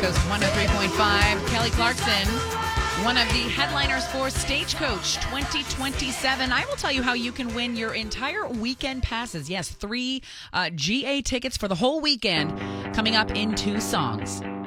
Coast 103.5. Kelly Clarkson, one of the headliners for Stagecoach 2027. I will tell you how you can win your entire weekend passes. Yes, 3 GA tickets for the whole weekend coming up in 2 songs.